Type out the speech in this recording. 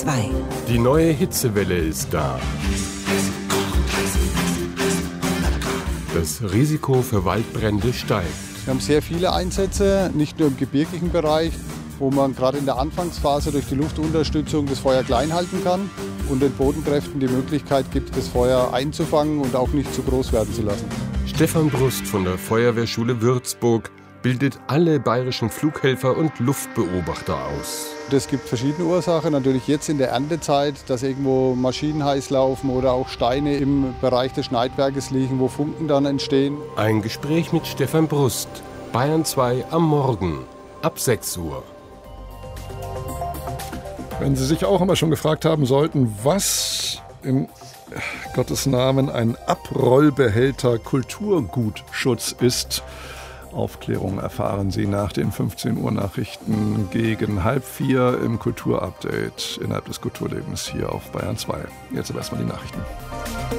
2. Die neue Hitzewelle ist da. Das Risiko für Waldbrände steigt. Wir haben sehr viele Einsätze, nicht nur im gebirgigen Bereich, wo man gerade in der Anfangsphase durch die Luftunterstützung das Feuer klein halten kann und den Bodenkräften die Möglichkeit gibt, das Feuer einzufangen und auch nicht zu groß werden zu lassen. Stefan Brust von der Feuerwehrschule Würzburg bildet alle bayerischen Flughelfer und Luftbeobachter aus. Es gibt verschiedene Ursachen. Natürlich jetzt in der Erntezeit, dass irgendwo Maschinen heiß laufen oder auch Steine im Bereich des Schneidwerkes liegen, wo Funken dann entstehen. Ein Gespräch mit Stefan Brust. Bayern 2 am Morgen ab 6 Uhr. Wenn Sie sich auch immer schon gefragt haben sollten, was in Gottes Namen ein Abrollbehälter Kulturgutschutz ist, Aufklärung erfahren Sie nach den 15 Uhr Nachrichten gegen 3:30 im Kulturupdate innerhalb des Kulturlebens hier auf Bayern 2. Jetzt aber erstmal die Nachrichten.